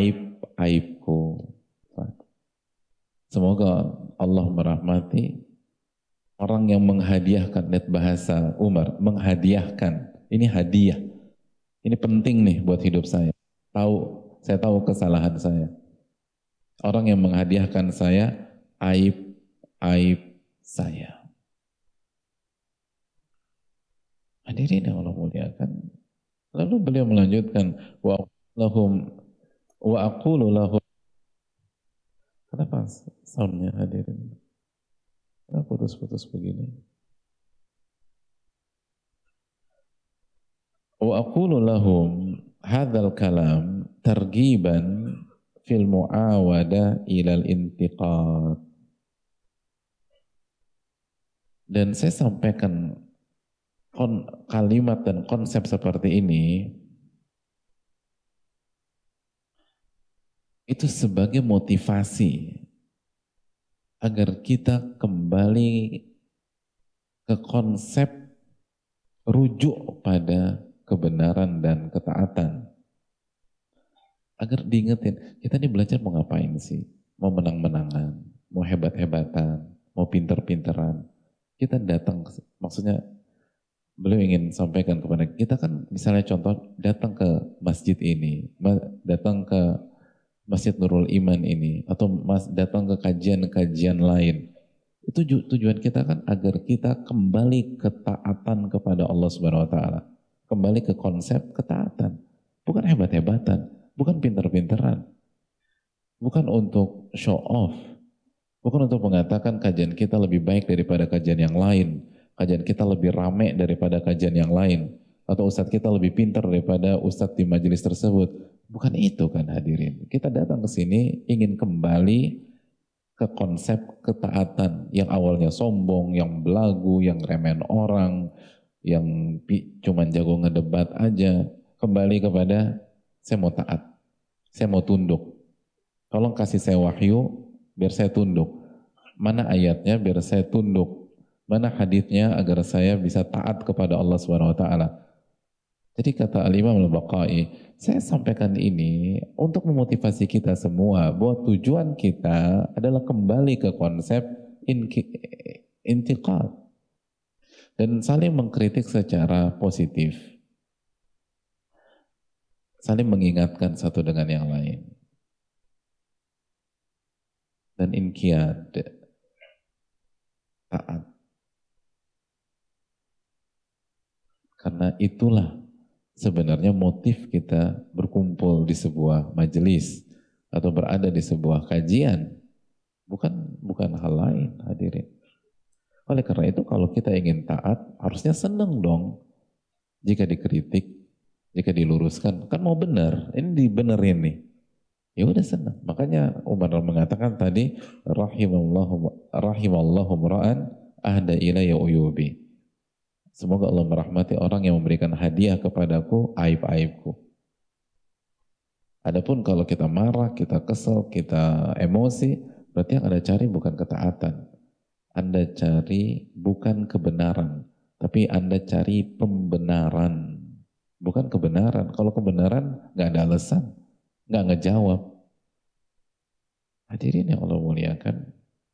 aib-aibku. Semoga Allah merahmati orang yang menghadiahkan, lihat bahasa Umar, menghadiahkan. Ini hadiah. Ini penting nih buat hidup saya. Saya tahu kesalahan saya. Orang yang menghadiahkan saya aib-aib saya. Hadirin yang Allah muliakan. Lalu beliau melanjutkan wa aqulu lahum. Kenapa soundnya hadirin? Kenapa putus-putus begini? Wa aqulu lahum hadzal kalam targhiban fil muawada ilal intiqad. Dan saya sampaikan kalimat dan konsep seperti ini itu sebagai motivasi agar kita kembali ke konsep rujuk pada kebenaran dan ketaatan. Agar diingetin, kita ini belajar mau ngapain sih? Mau menang-menangan, mau hebat-hebatan, mau pinter-pinteran. Kita datang, maksudnya beliau ingin sampaikan kepada kita kan misalnya contoh datang ke masjid ini, datang ke Masjid Nurul Iman ini, atau datang ke kajian-kajian lain. Itu tujuan kita kan agar kita kembali ketaatan kepada Allah Subhanahu Wa Taala, kembali ke konsep ketaatan, bukan hebat-hebatan, bukan pinter-pinteran, bukan untuk show off, bukan untuk mengatakan kajian kita lebih baik daripada kajian yang lain, kajian kita lebih rame daripada kajian yang lain, atau ustadz kita lebih pintar daripada ustadz di majelis tersebut. Bukan itu kan hadirin. Kita datang ke sini ingin kembali ke konsep ketaatan yang awalnya sombong, yang belagu, yang remen orang, yang cuman jago ngedebat aja. Kembali kepada saya mau taat, saya mau tunduk. Tolong kasih saya wahyu biar saya tunduk. Mana ayatnya biar saya tunduk. Mana haditsnya agar saya bisa taat kepada Allah Subhanahu Wa Taala. Jadi kata Al-Imam Al-Baqai, saya sampaikan ini untuk memotivasi kita semua bahwa tujuan kita adalah kembali ke konsep intiqad dan saling mengkritik secara positif, saling mengingatkan satu dengan yang lain, dan inqiyad, taat. Karena itulah sebenarnya motif kita berkumpul di sebuah majelis atau berada di sebuah kajian, bukan hal lain hadirin. Oleh karena itu kalau kita ingin taat harusnya senang dong jika dikritik, jika diluruskan, kan mau benar, ini dibenerin nih, ya udah senang. Makanya Umar mengatakan tadi rahimallahu mura'an ahda ilayya uyubi. Semoga Allah merahmati orang yang memberikan hadiah kepadaku aib-aibku. Adapun kalau kita marah, kita kesel, kita emosi, berarti yang Anda cari bukan ketaatan. Anda cari bukan kebenaran, tapi Anda cari pembenaran. Bukan kebenaran. Kalau kebenaran nggak ada alasan, nggak ngejawab. Hadirin yang Allah muliakan,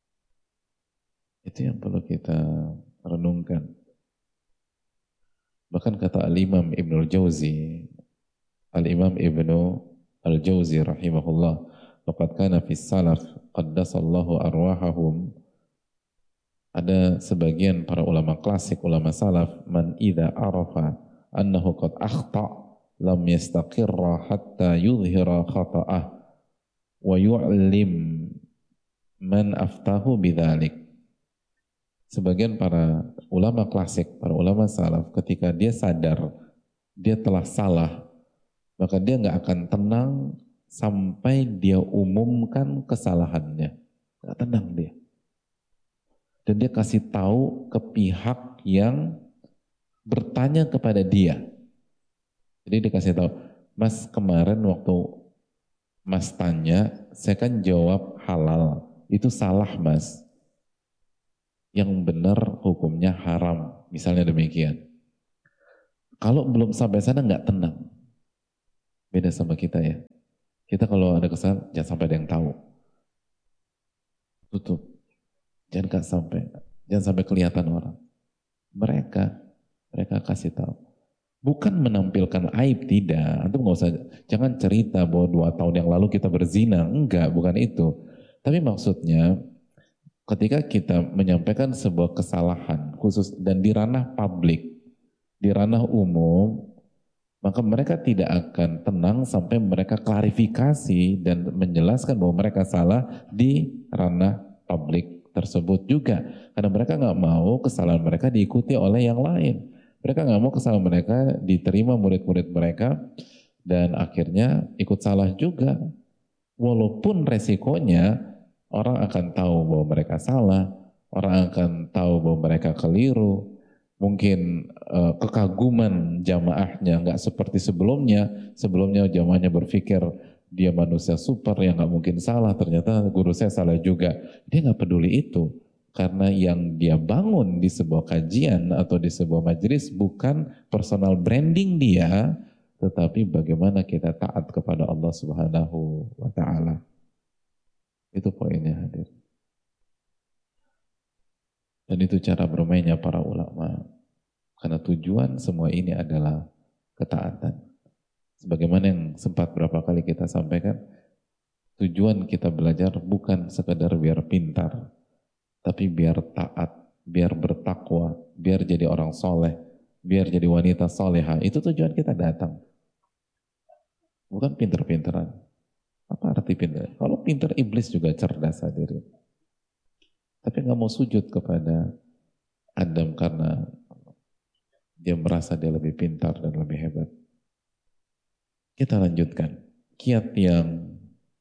itu yang perlu kita renungkan. Bahkan kata Al-Imam Ibnu Al-Jauzi, Al-Imam Ibnu Al-Jauzi rahimahullah, laqad kana fis salaf qaddasallahu arwahahum. Ada sebagian para ulama klasik, ulama salaf, man idza arafa annahu qad akhta lam yastaqirra hatta yudhhira khata'ah wa yu'lim man aftahu bidzalik. Sebagian para ulama klasik, para ulama salaf, ketika dia sadar dia telah salah, maka dia nggak akan tenang sampai dia umumkan kesalahannya. Nggak tenang dia. Dan dia kasih tahu ke pihak yang bertanya kepada dia. Jadi dia kasih tahu, Mas kemarin waktu Mas tanya, saya kan jawab halal. Itu salah Mas. Yang benar hukumnya haram, misalnya demikian. Kalau belum sampai sana nggak tenang, beda sama kita ya. Kita kalau ada kesalahan, jangan sampai ada yang tahu. Tutup. Jangan sampai kelihatan orang. Mereka, mereka kasih tahu. Bukan menampilkan aib, tidak. Antum nggak usah, jangan cerita bahwa 2 tahun yang lalu kita berzina. Enggak, bukan itu. Tapi maksudnya, ketika kita menyampaikan sebuah kesalahan, khusus dan di ranah publik, di ranah umum, maka mereka tidak akan tenang sampai mereka klarifikasi dan menjelaskan bahwa mereka salah di ranah publik tersebut juga. Karena mereka nggak mau kesalahan mereka diikuti oleh yang lain. Mereka nggak mau kesalahan mereka diterima murid-murid mereka dan akhirnya ikut salah juga. Walaupun resikonya orang akan tahu bahwa mereka salah, orang akan tahu bahwa mereka keliru, mungkin kekaguman jamaahnya nggak seperti sebelumnya jamaahnya berpikir dia manusia super yang nggak mungkin salah, ternyata guru saya salah juga. Dia nggak peduli itu, karena yang dia bangun di sebuah kajian atau di sebuah majelis bukan personal branding dia, tetapi bagaimana kita taat kepada Allah Subhanahu wa Ta'ala. Itu poinnya, hadir. Dan itu cara bermainnya para ulama. Karena tujuan semua ini adalah ketaatan. Sebagaimana yang sempat berapa kali kita sampaikan, tujuan kita belajar bukan sekadar biar pintar, tapi biar taat, biar bertakwa, biar jadi orang soleh, biar jadi wanita soleha. Itu tujuan kita datang. Bukan pinter-pinteran. Apa arti pinter? Kalau pinter, iblis juga cerdas, hadirin. Tapi nggak mau sujud kepada Adam karena dia merasa dia lebih pintar dan lebih hebat. Kita lanjutkan. Kiat yang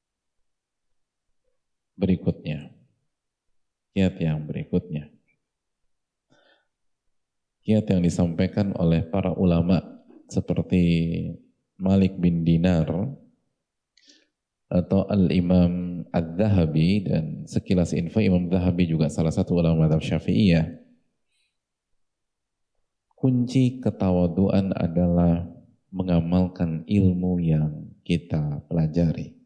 berikutnya. Kiat yang berikutnya. Kiat yang disampaikan oleh para ulama seperti Malik bin Dinar atau Al-Imam Al-Zahabi, dan sekilas info Imam Zahabi juga salah satu ulama mazhab Syafi'iyah. Kunci ketawaduan adalah mengamalkan ilmu yang kita pelajari.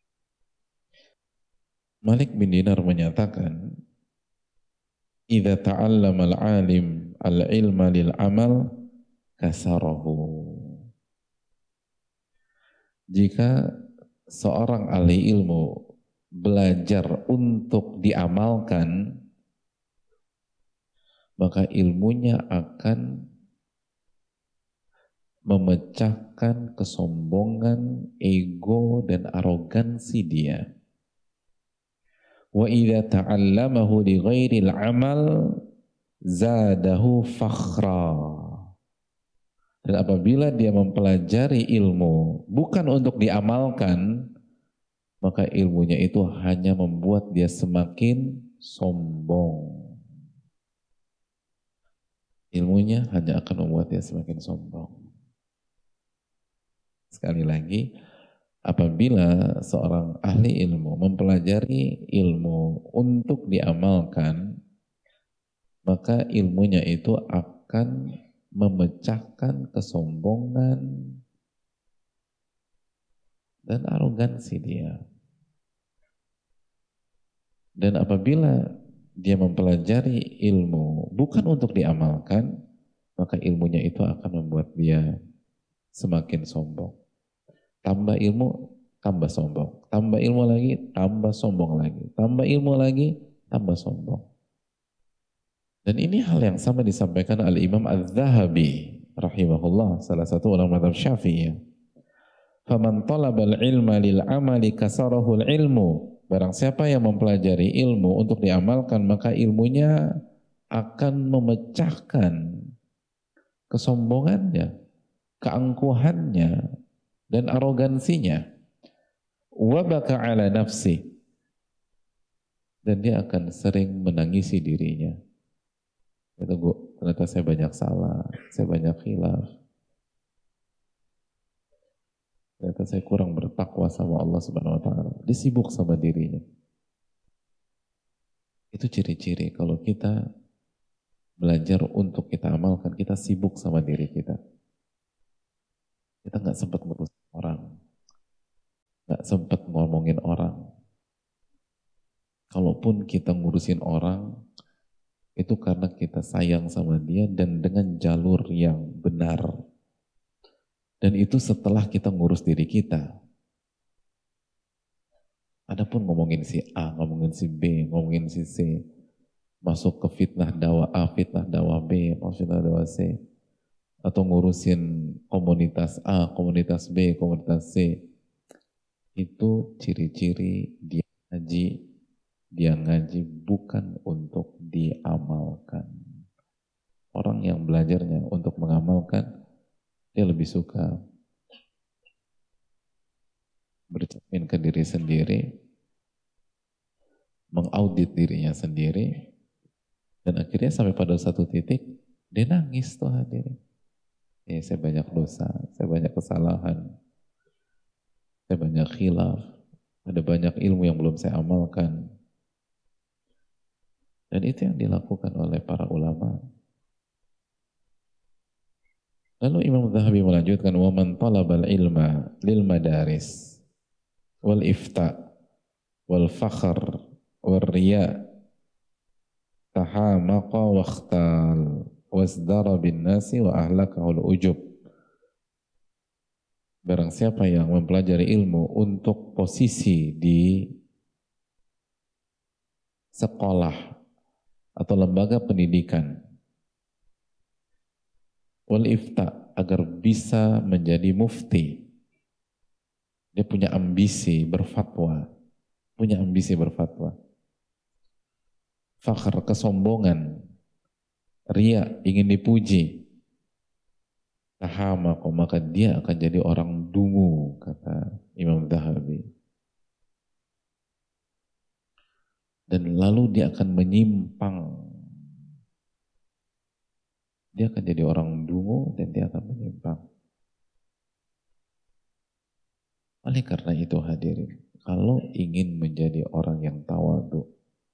Malik bin Dinar menyatakan, "Idza ta'allama al-'alim al-'ilma lil 'amal kasarahu." Jika seorang ahli ilmu belajar untuk diamalkan, maka ilmunya akan memecahkan kesombongan, ego, dan arogansi dia. Wa idza ta'allamahu li ghairil 'amal zadahu fakhra. Dan apabila dia mempelajari ilmu bukan untuk diamalkan, maka ilmunya itu hanya membuat dia semakin sombong. Ilmunya hanya akan membuat dia semakin sombong. Sekali lagi, apabila seorang ahli ilmu mempelajari ilmu untuk diamalkan, maka ilmunya itu akan memecahkan kesombongan dan arogansi dia. Dan apabila dia mempelajari ilmu bukan untuk diamalkan, maka ilmunya itu akan membuat dia semakin sombong. Tambah ilmu, tambah sombong. Tambah ilmu lagi, tambah sombong lagi. Tambah ilmu lagi, tambah sombong. Dan ini hal yang sama disampaikan Al-Imam Al-Zahabi rahimahullah, salah satu ulama mazhab Syafi'iyah. Faman talabal ilma lil amali kasarahul ilmu. Barang siapa yang mempelajari ilmu untuk diamalkan, maka ilmunya akan memecahkan kesombongannya, keangkuhannya, dan arogansinya. Wa baka ala nafsi. Dan dia akan sering menangisi dirinya. Itu ternyata saya banyak salah, saya banyak khilaf. Ternyata saya kurang bertakwa sama Allah Subhanahu wa Ta'ala. Dia sibuk sama dirinya. Itu ciri-ciri kalau kita belajar untuk kita amalkan, kita sibuk sama diri kita. Kita nggak sempat ngurus orang, gak sempat ngomongin orang. Kalaupun kita ngurusin orang, itu karena kita sayang sama dia dan dengan jalur yang benar. Dan itu setelah kita ngurus diri kita. Adapun ngomongin si A, ngomongin si B, ngomongin si C, masuk ke fitnah dakwah A, fitnah dakwah B, fitnah dakwah C, atau ngurusin komunitas A, komunitas B, komunitas C, itu ciri-ciri dia ngaji bukan untuk diamalkan. Orang yang belajarnya untuk mengamalkan, dia lebih suka bercermin ke diri sendiri, mengaudit dirinya sendiri, dan akhirnya sampai pada satu titik, dia nangis tuh hadirin. Saya banyak dosa, saya banyak kesalahan, saya banyak khilaf, ada banyak ilmu yang belum saya amalkan. Dan itu yang dilakukan oleh para ulama. Lalu Imam Zahabi melanjutkan, وَمَنْ طَلَبَ الْعِلْمَ لِلْمَدَارِسِ وَالْإِفْتَاءِ وَالْفَخْرِ وَالرِّيَاءِ تَحَامَقَ وَاخْتَالَ وَازْدَرَ بِالنَّاسِ وَأَهْلَكَهُ الْأُجُبِ. Barang siapa yang mempelajari ilmu untuk posisi di sekolah atau lembaga pendidikan, wal ifta, agar bisa menjadi mufti, dia punya ambisi berfatwa, fakhr, kesombongan, ria, ingin dipuji, tahama, maka dia akan jadi orang dungu, kata Imam Zahabi. Dan lalu dia akan menyimpang. Dia akan jadi orang dungu dan dia akan menyimpang. Oleh karena itu hadirin, kalau ingin menjadi orang yang tawadhu,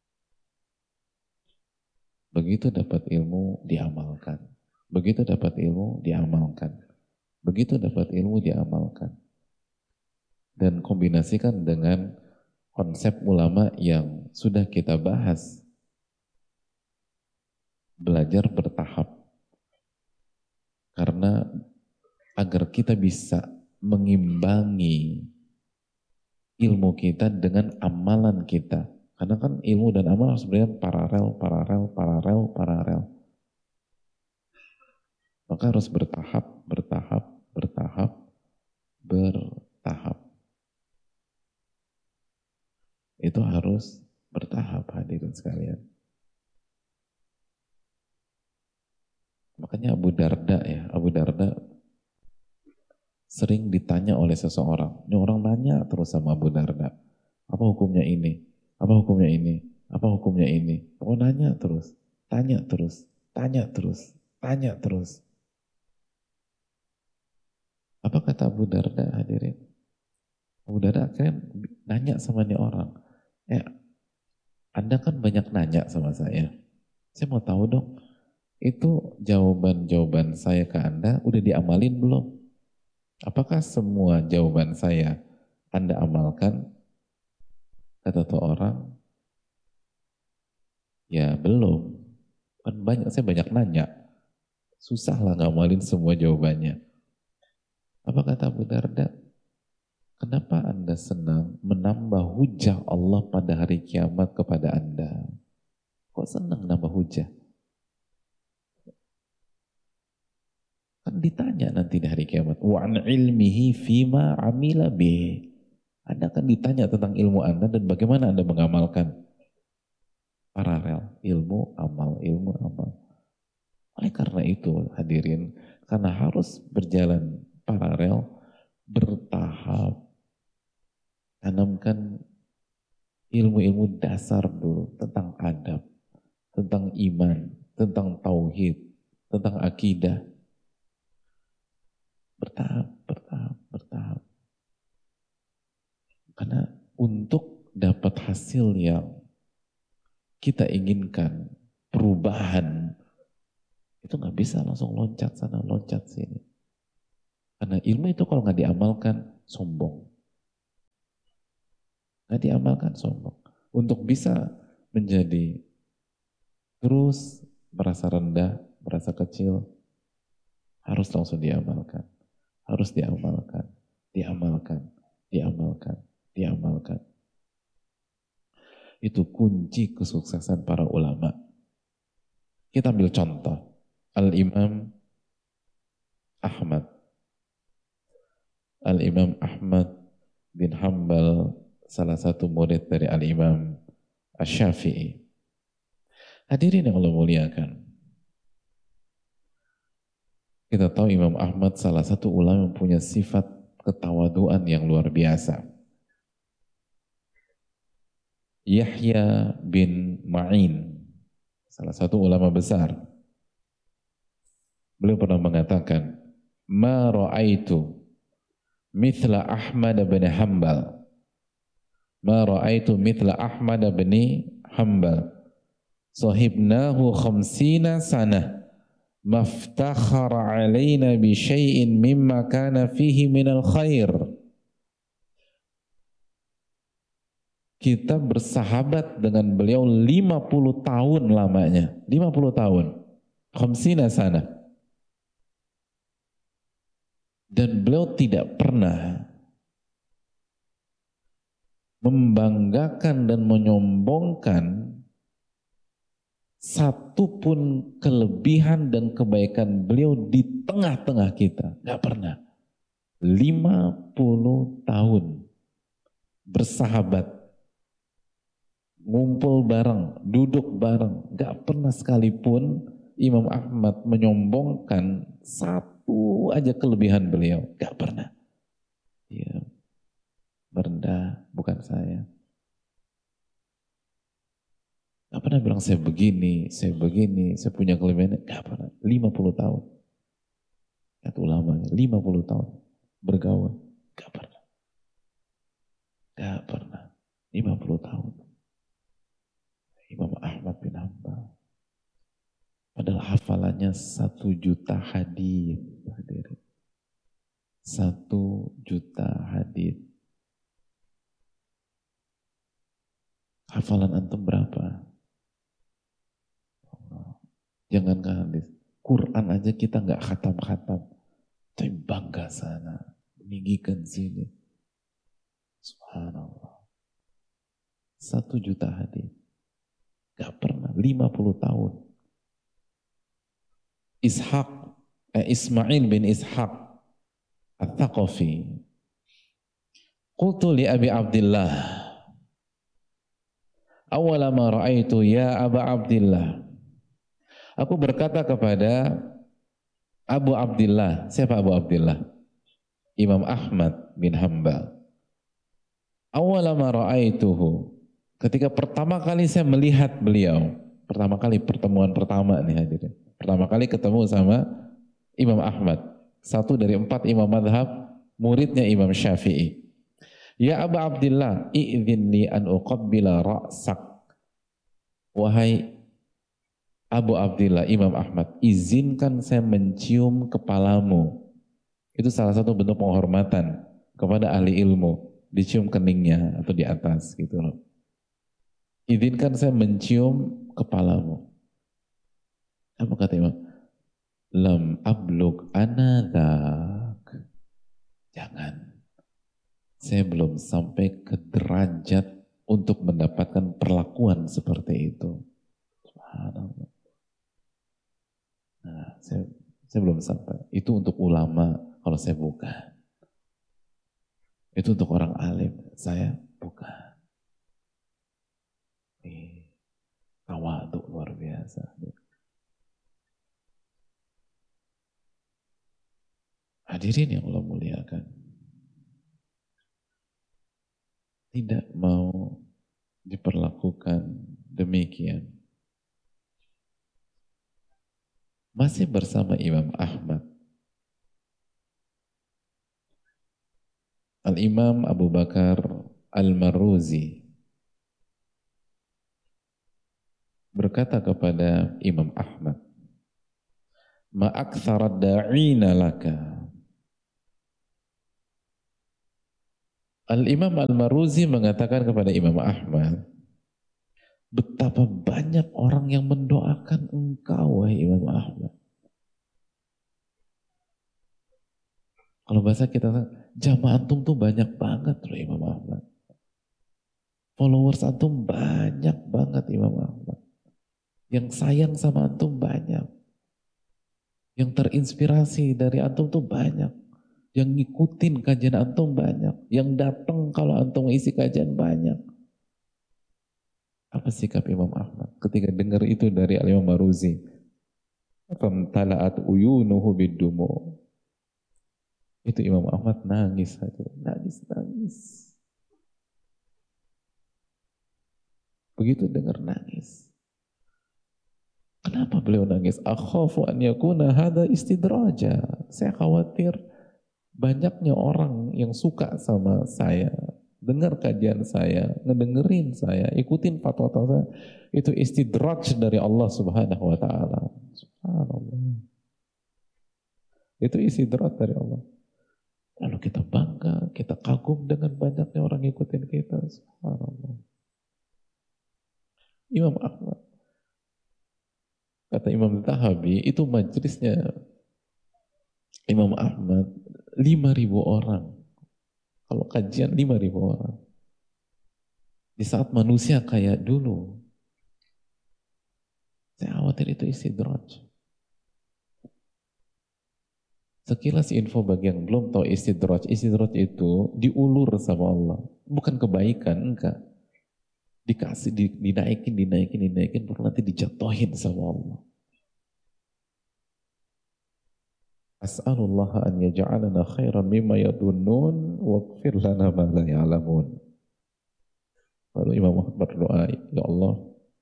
begitu dapat ilmu diamalkan. Begitu dapat ilmu diamalkan. Begitu dapat ilmu diamalkan. Dan kombinasikan dengan konsep ulama yang sudah kita bahas. Belajar bertahap. Karena agar kita bisa mengimbangi ilmu kita dengan amalan kita. Karena kan ilmu dan amal sebenarnya paralel. Maka harus bertahap. Itu harus bertahap, hadirin sekalian. Makanya Abu Darda sering ditanya oleh seseorang. Ini orang nanya terus sama Abu Darda. Apa hukumnya ini? Apa hukumnya ini? Apa hukumnya ini? Oh, nanya terus. Tanya terus. Apa kata Abu Darda, hadirin? Abu Darda akhirnya nanya sama nih orang. Anda kan banyak nanya sama saya. Saya mau tahu dong, itu jawaban-jawaban saya ke Anda udah diamalin belum? Apakah semua jawaban saya Anda amalkan? Kata tuh orang, ya belum. Kan saya banyak nanya. Susah lah ngamalin semua jawabannya. Apa kata Abu Darda? Kenapa Anda senang menambah hujah Allah pada hari kiamat kepada Anda? Kok senang nambah hujah? Kan ditanya nanti di hari kiamat. Wa an ilmihi fima amila bih. Anda akan ditanya tentang ilmu Anda dan bagaimana Anda mengamalkan. Paralel, ilmu, amal. Oleh karena itu hadirin, karena harus berjalan paralel, bertahap, tanamkan ilmu-ilmu dasar dulu tentang adab, tentang iman, tentang tauhid, tentang akidah. Bertahap. Karena untuk dapat hasil yang kita inginkan, perubahan, itu nggak bisa langsung loncat sana, loncat sini. Karena ilmu itu kalau nggak diamalkan, sombong. Nggak diamalkan sombong. Untuk bisa menjadi terus merasa rendah, merasa kecil, harus langsung diamalkan. Harus diamalkan, diamalkan, diamalkan, diamalkan. Itu kunci kesuksesan para ulama. Kita ambil contoh. Al-Imam Ahmad. Al-Imam Ahmad bin Hanbal, salah satu murid dari Al-Imam Asy-Syafi'i. Hadirin yang Allah muliakan. Kita tahu Imam Ahmad salah satu ulama yang punya sifat ketawaduan yang luar biasa. Yahya bin Ma'in, salah satu ulama besar. Beliau pernah mengatakan, "Ma ra'aitu mithla Ahmad bin Hanbal. Ma ra'aitu mithla Ahmad bin Hanbal. Sahibnahu khamsina sanah. Maftakhara alaina bi syai'in mimma kana fihi minal khair." Kita bersahabat dengan beliau 50 tahun lamanya. 50 tahun. Khamsina sana. Dan beliau tidak pernah membanggakan dan menyombongkan satu pun kelebihan dan kebaikan beliau di tengah-tengah kita. Gak pernah. 50 tahun bersahabat, ngumpul bareng, duduk bareng. Gak pernah sekalipun Imam Ahmad menyombongkan satu aja kelebihan beliau. Gak pernah. Dia merendah, bukan saya. Gak pernah bilang saya begini, saya punya kelebihan. Gak pernah. 50 tahun. Kata ulama, 50 tahun bergaul. Gak pernah. Gak pernah. 50 tahun. Imam Ahmad bin Hanbal. Padahal hafalannya 1 juta hadits. 1 juta hadits. Hafalan antum berapa? Jangan ke hadis. Quran aja kita nggak khatam-khatam. Tapi bangga sana. Meninggikan sini. Subhanallah. 1 juta hadits. Gak pernah. 50 tahun. Ismail bin Ishaq Al-Thaqafi. Qultu li Abi Abdillah. Awala ma ra'aitu ya Aba Abdillah. Aku berkata kepada Abu Abdillah. Siapa Abu Abdillah? Imam Ahmad bin Hanbal. Awala ma ra'aituhu. Ketika pertama kali saya melihat beliau. Pertama kali, pertemuan pertama nih hadirin. Pertama kali ketemu sama Imam Ahmad. 1 dari 4 imam madhab, muridnya Imam Syafi'i. Ya Aba Abdillah, i'dhinni an uqabbila ra'sak. Wahai Abu Abdillah, Imam Ahmad, izinkan saya mencium kepalamu. Itu salah satu bentuk penghormatan kepada ahli ilmu. Dicium keningnya atau di atas gitu loh. Izinkan saya mencium kepalamu. Apa kata Imam? Lam ablug anadak. Jangan. Saya belum sampai ke derajat untuk mendapatkan perlakuan seperti itu. Subhanallah. Nah, saya belum sampai. Itu untuk ulama, kalau saya bukan. Itu untuk orang alim, saya bukan. Tawadhu luar biasa. Hadirin yang Allah muliakan. Tidak mau diperlakukan demikian. Masih bersama Imam Ahmad. Al-Imam Abu Bakar Al-Marruzi berkata kepada Imam Ahmad, ma'aktsara da'ina laka. Al-Imam Al-Maruzi mengatakan kepada Imam Ahmad, betapa banyak orang yang mendoakan engkau, wahai Imam Ahmad. Kalau bahasa kita, jamaah antum tuh banyak banget loh Imam Ahmad. Followers antum banyak banget Imam Ahmad. Yang sayang sama antum banyak. Yang terinspirasi dari antum tuh banyak. Yang ngikutin kajian antum banyak. Yang datang kalau antum isi kajian banyak. Apa sikap Imam Ahmad ketika dengar itu dari Al-Imam Maruzi? Famtala'at uyunuhu bidumu. Itu Imam Ahmad nangis saja. Nangis. Begitu dengar nangis. Kenapa beliau nangis? Akhafu an yakuna hada istidraja. Saya khawatir banyaknya orang yang suka sama saya, dengar kajian saya, ngedengerin saya, ikutin fatwa saya, itu istidraj dari Allah Subhanahu wa taala. Subhanallah. Itu istidraj dari Allah. Lalu kita bangga, kita kagum dengan banyaknya orang ikutin kita. Subhanallah. Imam Ahmad, kata Imam Tahabi, itu majelisnya Imam Ahmad 5.000 orang. Kalau kajian 5.000 orang. Di saat manusia kayak dulu, saya khawatir itu istidraj. Sekilas info bagi yang belum tahu istidraj. Istidraj itu diulur sama Allah. Bukan kebaikan, enggak. Dikasih, dinaikin, baru nanti dijatuhin sama Allah. As'alullah an yaj'alana khairan mimma yadunnun waghfir lana ma la ya'lamun. Lalu Imam Ahmad berdoa, ya Allah,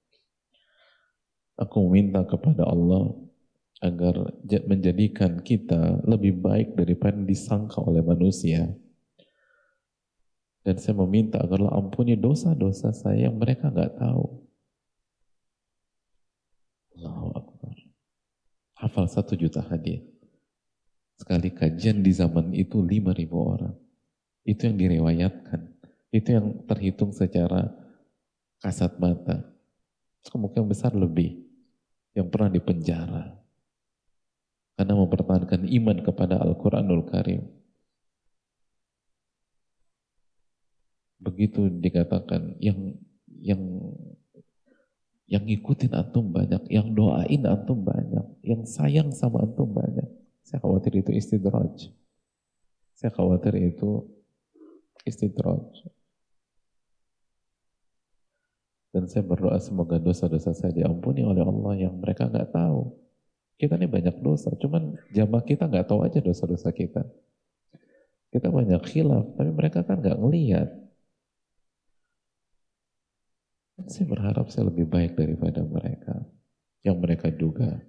aku minta kepada Allah agar menjadikan kita lebih baik daripada disangka oleh manusia. Dan saya meminta agar Allah ampuni dosa-dosa saya yang mereka nggak tahu. Allahu Akbar. Hafal 1 juta hadis. Sekali kajian di zaman itu 5.000 orang. Itu yang direwayatkan. Itu yang terhitung secara kasat mata. Kemungkinan besar lebih yang pernah dipenjara karena mempertahankan iman kepada Al-Quranul Karim. Begitu dikatakan yang ngikutin antum banyak, yang doain antum banyak, yang sayang sama antum banyak. Saya khawatir itu istidraj. Saya khawatir itu istidraj. Dan saya berdoa semoga dosa-dosa saya diampuni oleh Allah yang mereka nggak tahu. Kita ini banyak dosa, cuman jamaah kita nggak tahu aja dosa-dosa kita. Kita banyak khilaf, tapi mereka kan nggak ngelihat. Saya berharap saya lebih baik daripada mereka yang mereka duga.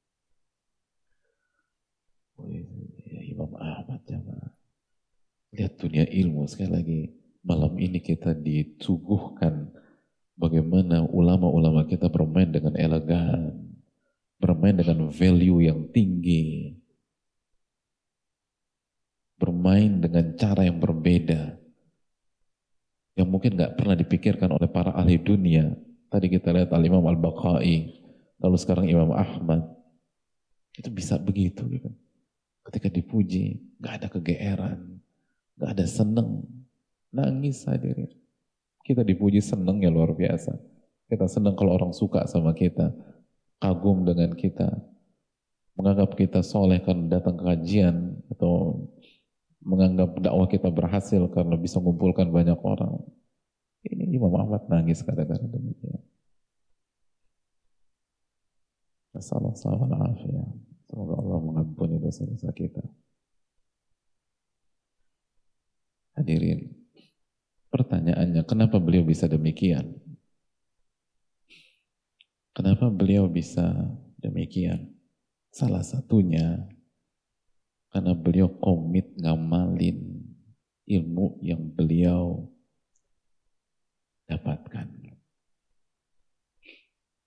Oh, ya, Imam Ahmad jamaah. Lihat dunia ilmu sekali lagi. Malam ini kita disuguhkan bagaimana ulama-ulama kita bermain dengan elegan, bermain dengan value yang tinggi, bermain dengan cara yang berbeda, yang mungkin nggak pernah dipikirkan oleh para ahli dunia. Tadi kita lihat Al-Imam Al-Baqai, lalu sekarang Imam Ahmad. Itu bisa begitu gitu. Ketika dipuji, nggak ada kegeeran, nggak ada seneng, nangis hadirin. Kita dipuji seneng ya luar biasa. Kita senang kalau orang suka sama kita, kagum dengan kita, menganggap kita soleh karena datang ke kajian, atau menganggap dakwah kita berhasil karena bisa mengumpulkan banyak orang. Ini Imam Ahmad nangis kadang-kadang demikian. Assalamualaikum. Semoga Allah mengampuni dosa-dosa kita. Hadirin, pertanyaannya, kenapa beliau bisa demikian? Kenapa beliau bisa demikian? Salah satunya, karena beliau komit ngamalin ilmu yang beliau dapatkan.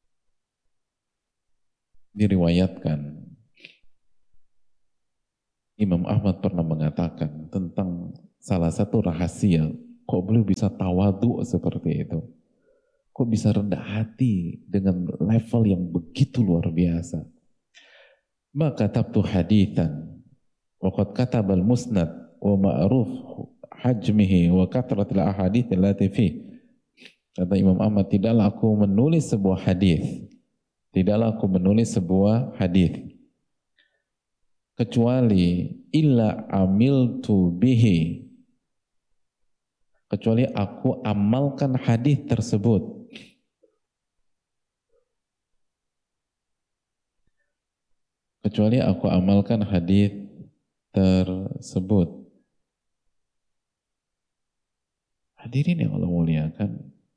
Diriwayatkan Imam Ahmad pernah mengatakan tentang salah satu rahasia, kok beliau bisa tawadu seperti itu? Kok bisa rendah hati dengan level yang begitu luar biasa? Maka tabtu hadithan, waqad katabal musnad, wa ma'ruf hajmihi, wa kathratil ahadith allati fih. Kata Imam Ahmad, tidaklah aku menulis sebuah hadis, tidaklah aku menulis sebuah hadis kecuali illa amiltu bihi, kecuali aku amalkan hadis tersebut. Kecuali aku amalkan hadis tersebut. Hadirin yang Allah muliakan,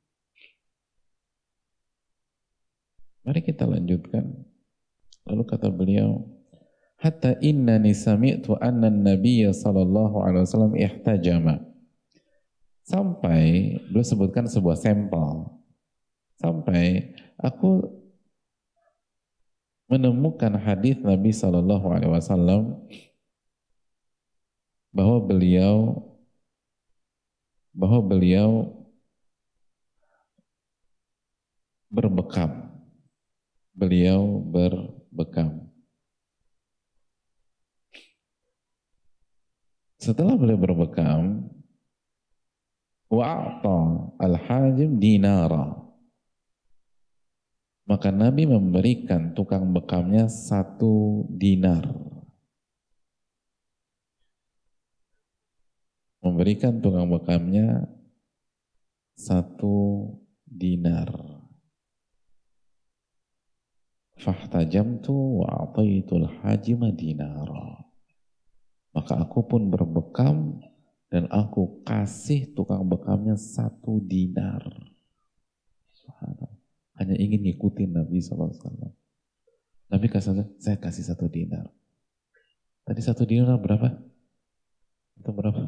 mari kita lanjutkan. Lalu kata beliau, hatta innani sami'tu anna an-nabiyya sallallahu alaihi wasallam ihtajama. Sampai beliau sebutkan sebuah sampel. Sampai aku menemukan hadis Nabi sallallahu alaihi wasallam bahwa beliau berbekam. Beliau berbekam. Setelah beliau berbekam, wa'ata al-hajim dinara. Maka Nabi memberikan tukang bekamnya 1 dinar. Memberikan tukang bekamnya 1 dinar. Fahtajamtu wa'ataitul hajima dinara. Maka aku pun berbekam dan aku kasih tukang bekamnya 1 dinar. Hanya ingin ngikutin Nabi SAW. Nabi saya kasih 1 dinar. Tadi 1 dinar berapa? Itu berapa?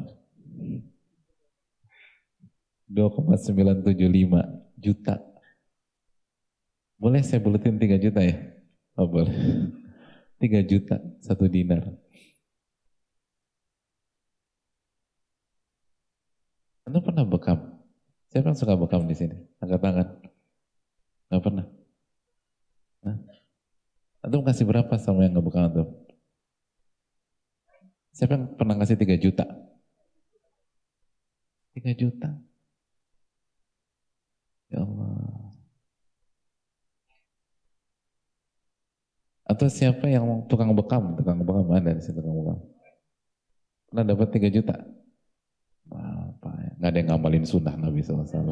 2,975 juta. Boleh saya buletin 3 juta ya? Oh boleh. 3 juta 1 dinar. Anda pernah bekam? Siapa yang suka bekam di sini? Angkat tangan. Nggak pernah? Nah, antum kasih berapa sama yang nggak bekam antum? Siapa yang pernah kasih 3 juta? 3 juta? Ya Allah. Atau siapa yang tukang bekam? Tukang bekam ada di sini, tukang bekam. Pernah dapat 3 juta? Apa ya? Nggak ada yang ngamalin sunnah Nabi SAW.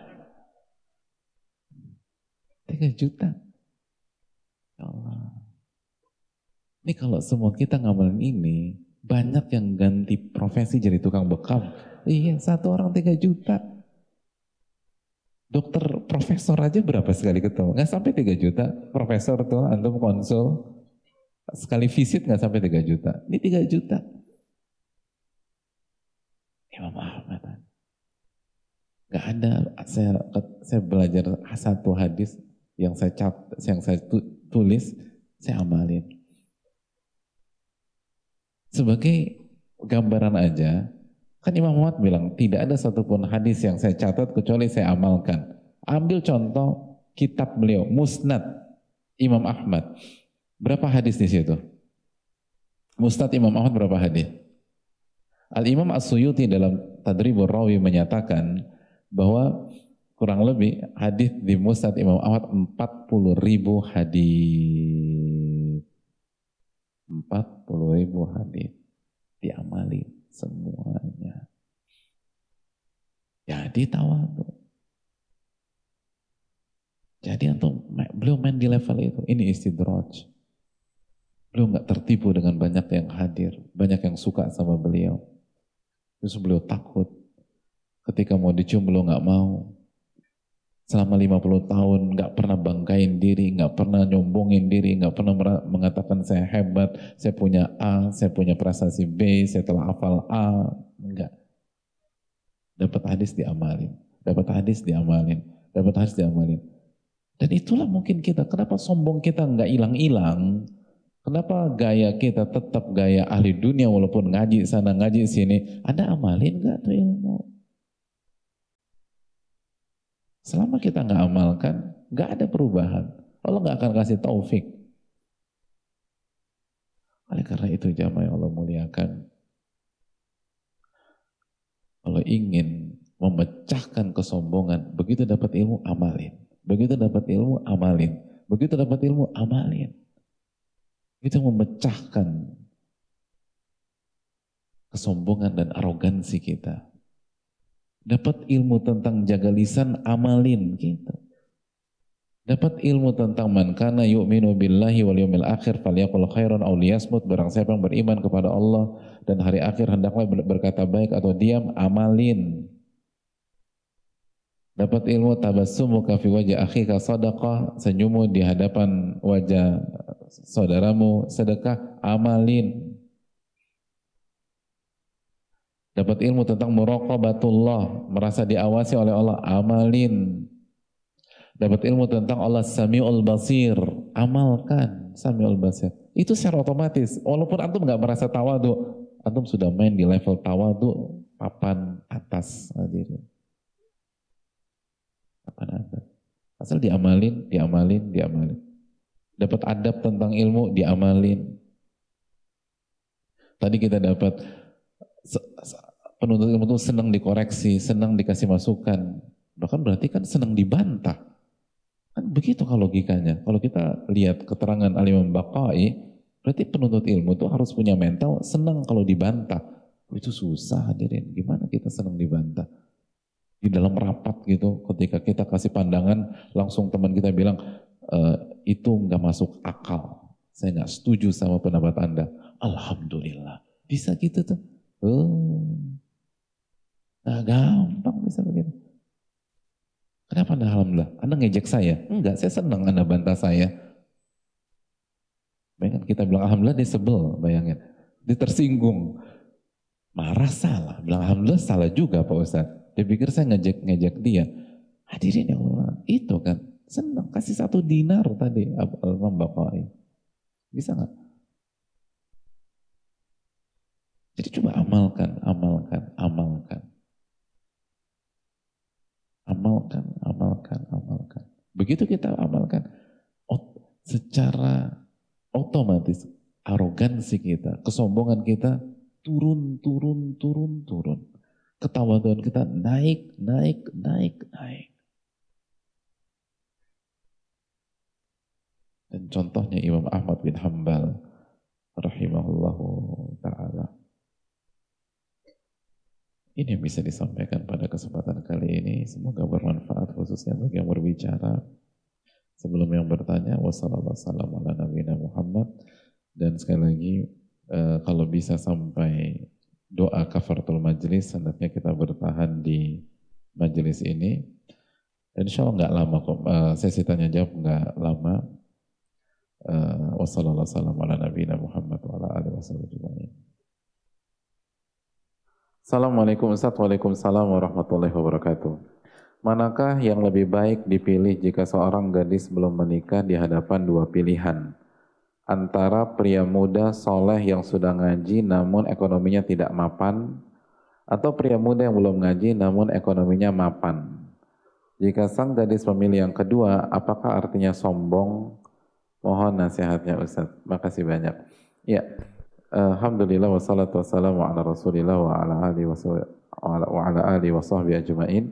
3 juta? Ya Allah. Ini kalau semua kita ngamalin ini, banyak yang ganti profesi jadi tukang bekam. Iya, 1 orang 3 juta. Dokter profesor aja berapa sekali ketemu? Nggak sampai 3 juta. Profesor tuh, antum konsul, sekali visit nggak sampai 3 juta. Ini 3 juta. Imam Ahmad. Nggak ada, saya belajar 1 hadis yang saya tulis, saya amalin. Sebagai gambaran aja, kan Imam Ahmad bilang, tidak ada satupun hadis yang saya catat kecuali saya amalkan. Ambil contoh kitab beliau, Musnad Imam Ahmad. Berapa hadis di situ? Musnad Imam Ahmad berapa hadis? Al-Imam As-Suyuti dalam Tadribur Rawi menyatakan bahwa kurang lebih hadis di Musnad Imam Ahmad 40.000 hadis. 40.000 hadis diamalin semuanya. Jadi tawadu. Jadi beliau main di level itu. Ini istidraj. Beliau nggak tertipu dengan banyak yang hadir, banyak yang suka sama beliau. Terus beliau takut. Ketika mau dicium beliau nggak mau. Selama 50 tahun nggak pernah banggain diri, nggak pernah nyombongin diri, nggak pernah mengatakan saya hebat, saya punya A, saya punya prestasi B, saya telah hafal A. Enggak. Dapat hadis diamalin, dapat hadis diamalin, dapat hadis diamalin. Dan itulah mungkin kita, kenapa sombong kita nggak hilang-hilang? Kenapa gaya kita tetap gaya ahli dunia walaupun ngaji sana ngaji sini? Anda amalin gak tuh ilmu? Selama kita nggak amalkan, nggak ada perubahan. Allah nggak akan kasih taufik. Oleh karena itu jamaah yang Allah muliakan, kalau ingin memecahkan kesombongan, begitu dapat ilmu amalin, begitu dapat ilmu amalin, begitu dapat ilmu amalin. Itu memecahkan kesombongan dan arogansi kita. Dapat ilmu tentang jaga lisan, amalin gitu. Dapat ilmu tentang man kana yu'minu billahi wal yawmil akhir falyaqul khairan aw liyasmut, barang siapa yang beriman kepada Allah dan hari akhir hendaklah berkata baik atau diam, amalin. Dapat ilmu tabassumuka fi wajhi akhika sadaqah, senyummu di hadapan wajah saudaramu sedekah, amalin. Dapat ilmu tentang muraqabatullah, merasa diawasi oleh Allah, amalin. Dapat ilmu tentang Allah Sami'ul Basir, amalkan Sami'ul Basir. Itu secara otomatis, walaupun antum nggak merasa tawadu, antum sudah main di level tawadu papan atas. Hadirin. Papan atas. Asal diamalin, diamalin, diamalin. Dapat adab tentang ilmu, diamalin. Tadi kita dapat penuntut ilmu itu senang dikoreksi, senang dikasih masukan. Bahkan berarti kan senang dibantah. Kan begitu kalau logikanya. Kalau kita lihat keterangan Al-Imam Baqai, berarti penuntut ilmu itu harus punya mental senang kalau dibantah. Itu susah hadirin. Gimana kita senang dibantah? Di dalam rapat gitu, ketika kita kasih pandangan, langsung teman kita bilang, itu nggak masuk akal. Saya nggak setuju sama pendapat Anda. Alhamdulillah. Bisa gitu tuh. Nah gampang bisa begitu. Kenapa Anda alhamdulillah? Anda ngejek saya? Enggak, saya senang Anda bantah saya. Bayangkan kita bilang alhamdulillah, dia sebel, bayangin. Dia tersinggung. Marah salah, bilang alhamdulillah salah juga Pak Ustadz. Dia pikir saya ngejek dia. Hadirin ya Allah, itu kan senang. Kasih 1 dinar tadi, Al-Imam Baqai. Bisa nggak? Jadi coba amalkan, amalkan, amalkan. Amalkan, amalkan, amalkan. Begitu kita amalkan, secara otomatis arogansi kita, kesombongan kita turun, turun, turun, turun. Ketawaduan kita naik, naik, naik, naik. Dan contohnya Imam Ahmad bin Hanbal rahimahullahu ta'ala. Ini yang bisa disampaikan pada kesempatan kali ini. Semoga bermanfaat khususnya bagi yang berbicara. Sebelum yang bertanya, wassalamualaikum warahmatullahi wabarakatuh. Dan sekali lagi, kalau bisa sampai doa kafaratul majlis, hendaknya kita bertahan di majelis ini. Insya Allah nggak lama kok, sesi tanya jawab nggak lama. Wassalamualaikum warahmatullahi wabarakatuh. Assalamualaikum Ustaz, waalaikumsalam warahmatullahi wabarakatuh. Manakah yang lebih baik dipilih jika seorang gadis belum menikah di hadapan 2 pilihan? Antara pria muda soleh yang sudah ngaji namun ekonominya tidak mapan, atau pria muda yang belum ngaji namun ekonominya mapan? Jika sang gadis memilih yang kedua, apakah artinya sombong? Mohon nasihatnya Ustaz. Makasih banyak. Ya. Alhamdulillah wassalatu wassalamu ala rasulillah wa ala alihi wa sahbihi ajma'in.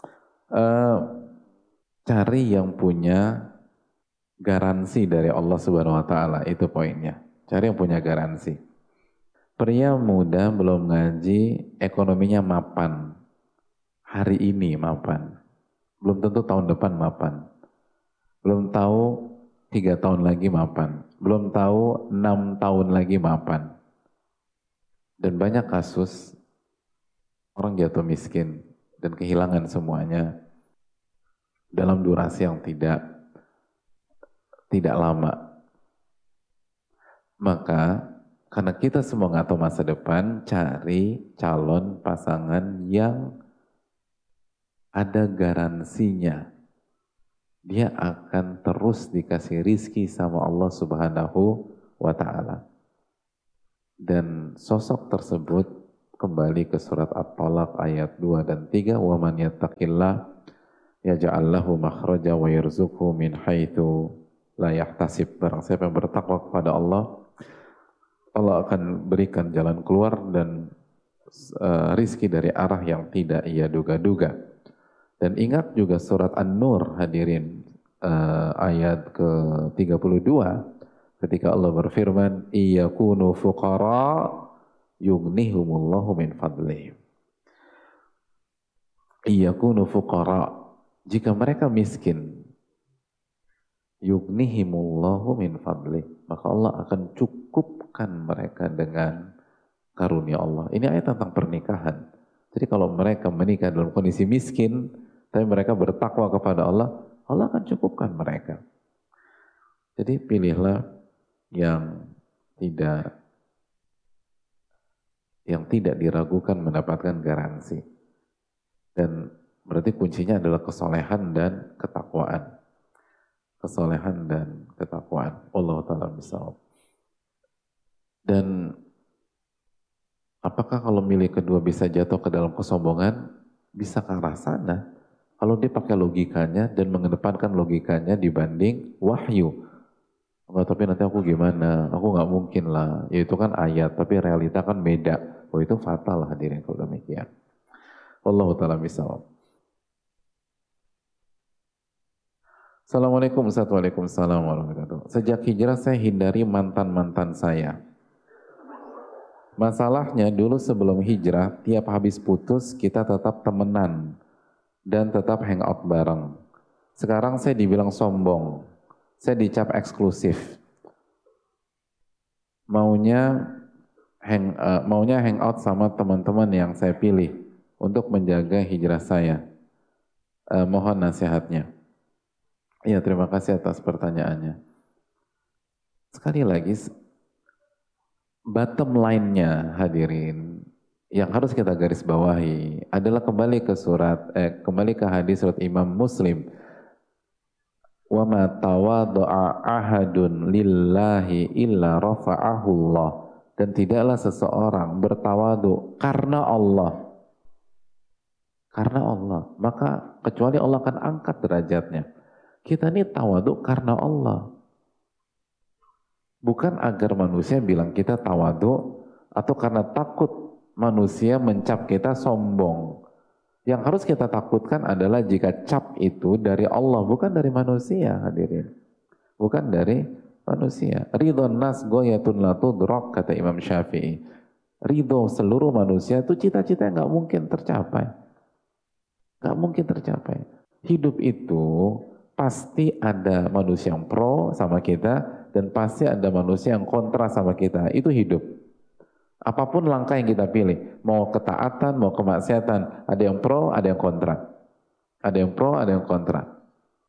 Cari yang punya garansi dari Allah Subhanahu wa taala, itu poinnya. Cari yang punya garansi. Pria muda belum ngaji, ekonominya mapan. Hari ini mapan. Belum tentu tahun depan mapan. Belum tahu 3 tahun lagi mapan. Belum tahu 6 tahun lagi mapan. Dan banyak kasus orang jatuh miskin dan kehilangan semuanya dalam durasi yang tidak lama. Maka karena kita semua nggak tahu masa depan, cari calon pasangan yang ada garansinya. Dia akan terus dikasih rizki sama Allah Subhanahu wa ta'ala. Dan sosok tersebut kembali ke surat At-Talaq ayat 2 dan 3, wa man yattaqillah yaj'al lahu makhraja wa yarzuqhu min haitsu la yahtasib. Barang siapa yang bertakwa kepada Allah, Allah akan berikan jalan keluar dan rizki dari arah yang tidak ia duga-duga. Dan ingat juga surat An-Nur, hadirin, ayat ke-32, ketika Allah berfirman, iyakunu fuqara yughnihumullahu min fadlih. Iyakunu fuqara, jika mereka miskin, yughnihimullahu min fadlih, maka Allah akan cukupkan mereka dengan karunia Allah. Ini ayat tentang pernikahan. Jadi kalau mereka menikah dalam kondisi miskin, tapi mereka bertakwa kepada Allah, Allah akan cukupkan mereka. Jadi pilihlah yang tidak diragukan mendapatkan garansi. Dan berarti kuncinya adalah kesolehan dan ketakwaan. Kesolehan dan ketakwaan. Allah Ta'ala bisawab. Dan apakah kalau milih kedua bisa jatuh ke dalam kesombongan? Bisa ke arah sana. Kalau dia pakai logikanya dan mengedepankan logikanya dibanding wahyu. Enggak, tapi nanti aku gimana? Aku nggak mungkin lah. Ya itu kan ayat, tapi realita kan beda. Oh itu fatal hadirin kalau demikian. Wallahu ta'ala bisawab. Assalamualaikum Ustaz. Waalaikumsalam warahmatullahi wabarakatuh. Sejak hijrah saya hindari mantan-mantan saya. Masalahnya dulu sebelum hijrah, tiap habis putus kita tetap temenan dan tetap hangout bareng. Sekarang saya dibilang sombong, saya dicap eksklusif. Maunya hangout sama teman-teman yang saya pilih untuk menjaga hijrah saya. Mohon nasihatnya. Ya, terima kasih atas pertanyaannya. Sekali lagi, bottom line-nya hadirin, yang harus kita garis bawahi adalah kembali ke hadis surat Imam Muslim. Wa ma tawadha'a ahadun lillahi illa rafa'ahu Allah. Dan tidaklah seseorang bertawadu karena Allah. Karena Allah, maka kecuali Allah akan angkat derajatnya. Kita ini tawadu karena Allah. Bukan agar manusia bilang kita tawadu atau karena takut manusia mencap kita sombong. Yang harus kita takutkan adalah jika cap itu dari Allah, bukan dari manusia, hadirin. Bukan dari manusia. Ridhon nas goyatun la tudrak, kata Imam Syafi'i. Ridho seluruh manusia itu cita-cita yang gak mungkin tercapai. Gak mungkin tercapai. Hidup itu pasti ada manusia yang pro sama kita, dan pasti ada manusia yang kontra sama kita. Itu hidup. Apapun langkah yang kita pilih, mau ketaatan, mau kemaksiatan, ada yang pro, ada yang kontra. Ada yang pro, ada yang kontra.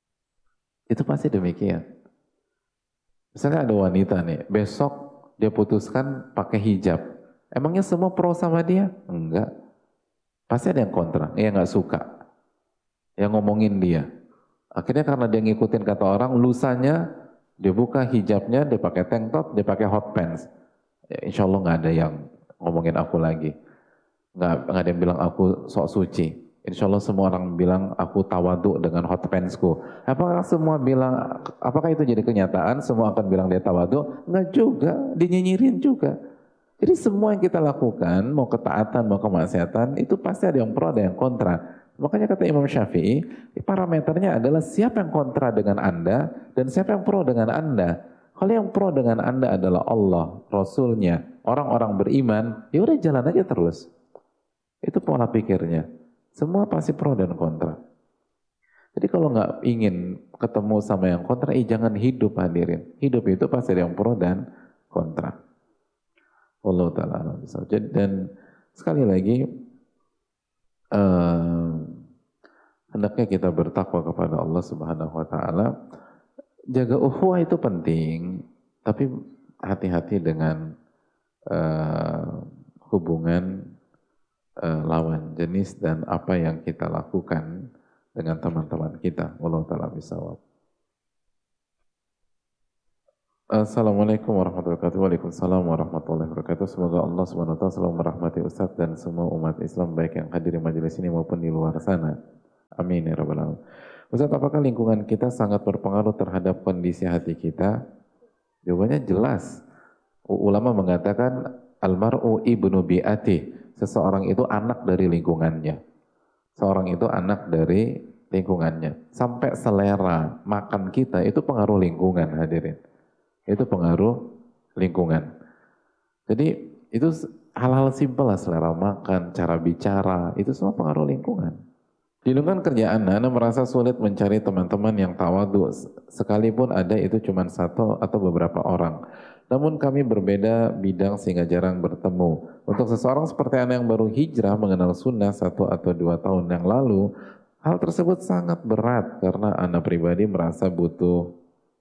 Itu pasti demikian. Misalnya ada wanita nih, besok dia putuskan pakai hijab. Emangnya semua pro sama dia? Enggak. Pasti ada yang kontra, yang nggak suka, yang ngomongin dia. Akhirnya karena dia ngikutin kata orang, lusanya dia buka hijabnya, dia pakai tank top, dia pakai hot pants. Ya, insya Allah nggak ada yang ngomongin aku lagi. Nggak ada yang bilang aku sok suci. Insya Allah semua orang bilang aku tawadu dengan hot pantsku. Apakah semua bilang, apakah itu jadi kenyataan? Semua akan bilang dia tawadu? Nggak juga, dinyinyirin juga. Jadi semua yang kita lakukan, mau ketaatan, mau kemaksiatan, itu pasti ada yang pro, ada yang kontra. Makanya kata Imam Syafi'i, parameternya adalah siapa yang kontra dengan Anda dan siapa yang pro dengan Anda. Kalau yang pro dengan Anda adalah Allah, Rasulnya, orang-orang beriman, ya udah jalan aja terus. Itu pola pikirnya. Semua pasti pro dan kontra. Jadi kalau nggak ingin ketemu sama yang kontra, jangan hidup hadirin. Hidup itu pasti ada yang pro dan kontra. Allah Ta'ala. Dan sekali lagi, hendaknya kita bertakwa kepada Allah Subhanahu Wa Ta'ala. Jaga ukhuwah itu penting, tapi hati-hati dengan hubungan lawan jenis dan apa yang kita lakukan dengan teman-teman kita. Wallahu ta'ala bisawab. Assalamualaikum warahmatullahi wabarakatuh. Waalaikumsalam warahmatullahi wabarakatuh. Semoga Allah SWT selalu merahmati Ustadz dan semua umat Islam baik yang hadir di majelis ini maupun di luar sana. Amin ya rabbal alamin. Ustadz, apakah lingkungan kita sangat berpengaruh terhadap kondisi hati kita? Jawabannya jelas. Ulama mengatakan almar'u ibnu bi'ati. Seseorang itu anak dari lingkungannya. Seorang itu anak dari lingkungannya. Sampai selera makan kita itu pengaruh lingkungan, hadirin. Itu pengaruh lingkungan. Jadi itu hal-hal simpel lah, selera makan, cara bicara, itu semua pengaruh lingkungan. Di lingkungan kerjaan, Anda merasa sulit mencari teman-teman yang tawadu, sekalipun ada itu cuma satu atau beberapa orang. Namun kami berbeda bidang sehingga jarang bertemu. Untuk seseorang seperti Anda yang baru hijrah mengenal sunnah 1 atau 2 tahun yang lalu, hal tersebut sangat berat karena Anda pribadi merasa butuh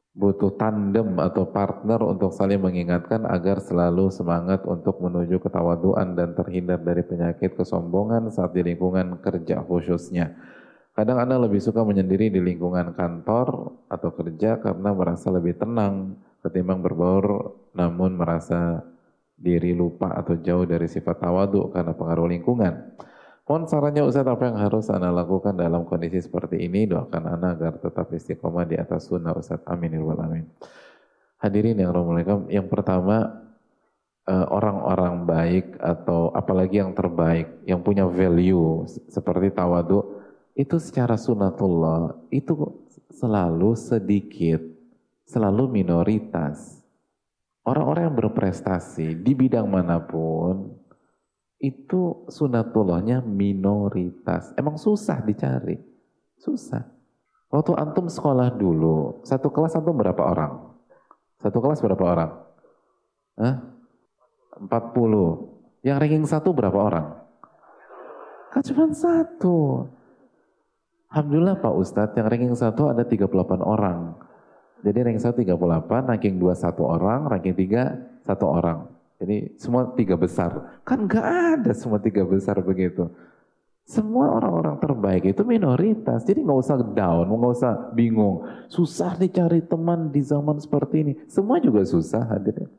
tandem atau partner untuk saling mengingatkan agar selalu semangat untuk menuju ketawaduan dan terhindar dari penyakit kesombongan saat di lingkungan kerja khususnya. Kadang Anda lebih suka menyendiri di lingkungan kantor atau kerja karena merasa lebih tenang ketimbang berbaur namun merasa diri lupa atau jauh dari sifat tawadu karena pengaruh lingkungan. Mohon sarannya Ustaz, apa yang harus Anda lakukan dalam kondisi seperti ini? Doakan Anda agar tetap istiqomah di atas sunnah Ustaz. Amin ya rabbal alamin. Hadirin yang rahmatullah, yang pertama orang-orang baik atau apalagi yang terbaik, yang punya value seperti tawadu, itu secara sunnatullah itu selalu sedikit, selalu minoritas. Orang-orang yang berprestasi di bidang manapun itu sunatullahnya minoritas. Emang susah dicari, susah. Waktu antum sekolah dulu, satu kelas antum berapa orang? Satu kelas berapa orang? Hah? 40. Yang ranking 1 berapa orang? Kan cuma 1. Alhamdulillah Pak Ustadz, yang ranking 1 ada 38 orang. Jadi ranking 1 38, ranking 2 1 orang, ranking 3 1 orang. Jadi semua 3 besar. Kan gak ada semua 3 besar begitu. Semua orang-orang terbaik itu minoritas. Jadi gak usah down, gak usah bingung. Susah nih cari teman di zaman seperti ini. Semua juga susah hadirin.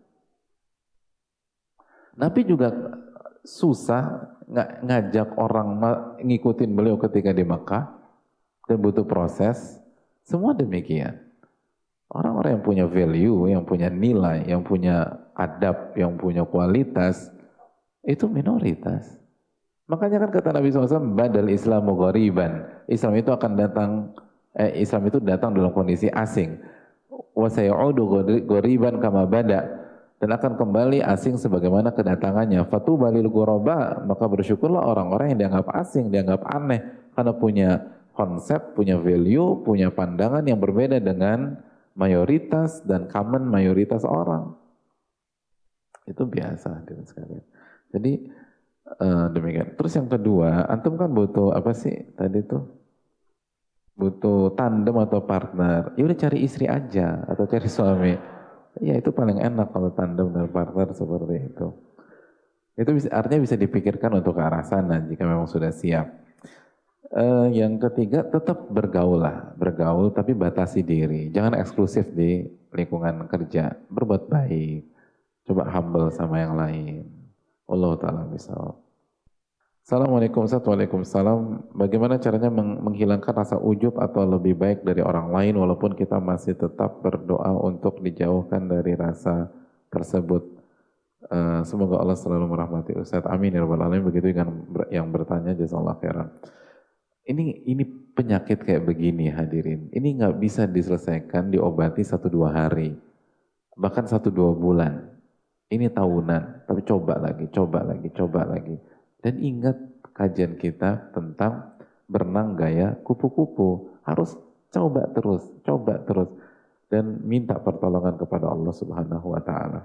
Nabi juga susah ngajak orang ngikutin beliau ketika di Mekah. Dan butuh proses. Semua demikian. Orang-orang yang punya value, yang punya nilai, yang punya adab, yang punya kualitas, itu minoritas. Makanya kan kata Nabi SAW, badal Islamu ghariban. Islam itu akan datang, Islam itu datang dalam kondisi asing. Wa sayaudu ghariban kama bada. Dan akan kembali asing sebagaimana kedatangannya. Fatuba lil ghuraba, maka bersyukurlah orang-orang yang dianggap asing, dianggap aneh. Karena punya konsep, punya value, punya pandangan yang berbeda dengan mayoritas dan common mayoritas orang. Itu biasa hadirin sekalian. Jadi demikian. Terus yang kedua, antum kan butuh apa sih tadi tuh? Butuh tandem atau partner. Ya udah cari istri aja atau cari suami. Ya itu paling enak kalau tandem dan partner seperti itu. Itu bisa, artinya bisa dipikirkan untuk ke arah sana jika memang sudah siap. Yang ketiga, tetap bergaul lah, bergaul tapi batasi diri. Jangan eksklusif di lingkungan kerja. Berbuat baik, coba humble sama yang lain. Allah Ta'ala misal. Assalamualaikum warahmatullahi wabarakatuh. Bagaimana caranya menghilangkan rasa ujub atau lebih baik dari orang lain walaupun kita masih tetap berdoa untuk dijauhkan dari rasa tersebut? Semoga Allah selalu merahmati Ustaz. Amin ya rabbal alamin. Begitu yang bertanya, jazakallahu khairan. Ini penyakit kayak begini hadirin. Ini nggak bisa diselesaikan, diobati 1-2 hari. Bahkan 1-2 bulan. Ini tahunan, tapi coba lagi. Dan ingat kajian kita tentang berenang gaya kupu-kupu. Harus coba terus. Dan minta pertolongan kepada Allah Subhanahu wa Ta'ala.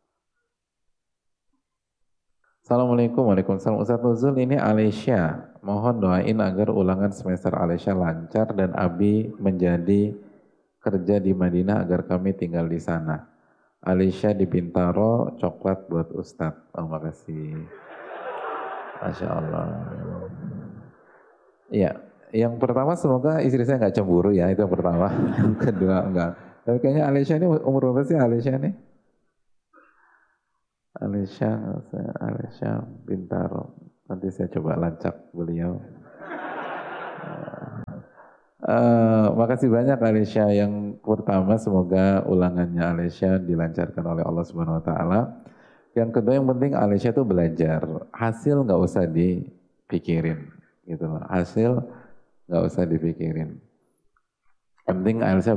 Assalamualaikum warahmatullahi wabarakatuh. Ustaz Nuzul, ini Alesya. Mohon doain agar ulangan semester Alesya lancar dan Abi menjadi kerja di Madinah agar kami tinggal di sana. Alesya di Bintaro, coklat buat Ustadz. Oh, makasih. Masya Allah. Ya, yang pertama semoga istri saya nggak cemburu ya, itu yang pertama. Yang kedua enggak. Tapi kayaknya Alesya ini umur berapa sih Alesya ini? Alesya Bintaro. Nanti saya coba lacak beliau. Makasih banyak Alesya. Yang pertama semoga ulangannya Alesya dilancarkan oleh Allah Subhanahu Wa Taala. Yang kedua yang penting Alesya itu belajar. Hasil nggak usah dipikirin, gitu loh. Hasil nggak usah dipikirin. Yang penting Alesya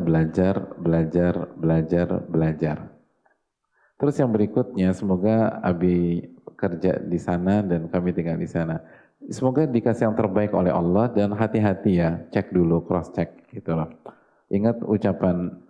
belajar. Terus yang berikutnya semoga Abi kerja di sana dan kami tinggal di sana. Semoga dikasih yang terbaik oleh Allah dan hati-hati ya, cek dulu, cross check gitu loh. Ingat ucapan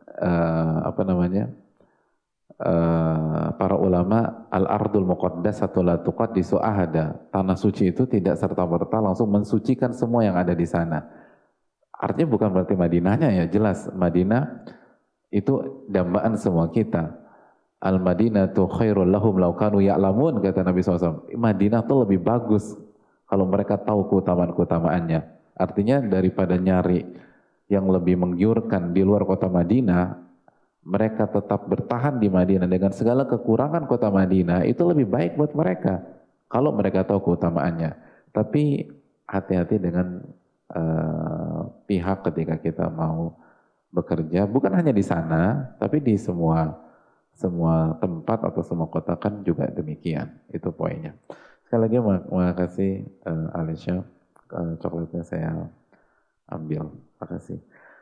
para ulama, al-ardul muqaddasatu la tuqaddisu ahada. Tanah suci itu tidak serta-merta langsung mensucikan semua yang ada di sana. Artinya bukan berarti Madinahnya ya, jelas Madinah itu dambaan semua kita. Al-Madinatu khairul lahum law kanu ya'lamun, kata Nabi SAW. Madinah itu lebih bagus kalau mereka tahu keutamaan-keutamaannya. Artinya daripada nyari yang lebih menggiurkan di luar kota Madinah, mereka tetap bertahan di Madinah dengan segala kekurangan kota Madinah, itu lebih baik buat mereka kalau mereka tahu keutamaannya. Tapi hati-hati dengan pihak ketika kita mau bekerja, bukan hanya di sana, tapi di semua tempat atau semua kota kan juga demikian. Itu poinnya. Sekali lagi makasih Alesya, coklatnya saya ambil. Makasih.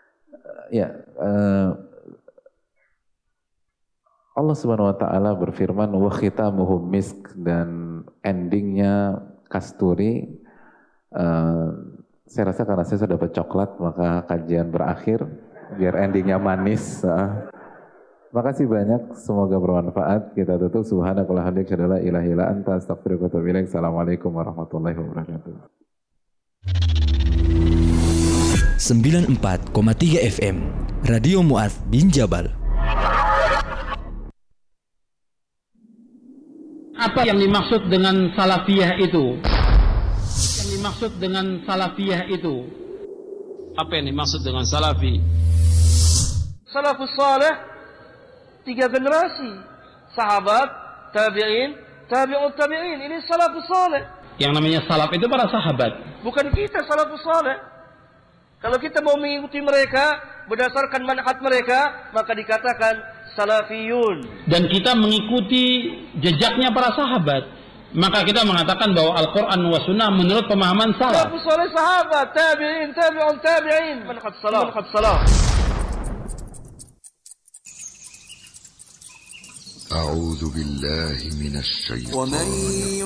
Allah Subhanahu Wa Taala berfirman, wa khitamuhum misk, dan endingnya kasturi. Saya rasa karena saya sudah dapat coklat, maka kajian berakhir, biar endingnya manis. Makasih banyak, semoga bermanfaat. Kita tutup. Subhanakallahumma wa bihamdika, asyhadu an la ilaha illa anta, astaghfiruka wa atubu ilaik. Assalamualaikum warahmatullahi wabarakatuh. 94,3 FM Radio Mu'adz bin Jabal. Apa yang dimaksud dengan salafiyah itu? Dimaksud dengan salafiyah itu? Apa yang dimaksud dengan salafi? Salafus salih 3 generasi, sahabat, tabi'in, tabi'ut tabi'in. Ini salafus salih. Yang namanya salaf itu para sahabat. Bukan kita salafus salih. Kalau kita mau mengikuti mereka berdasarkan manhaj mereka, maka dikatakan salafiyun. Dan kita mengikuti jejaknya para sahabat, maka kita mengatakan bahwa Al-Quran wa Sunnah menurut pemahaman salaf. Salafus salih sahabat, tabi'in, tabi'ut tabi'in. Manhaj salaf. أعوذ بالله من الشيطان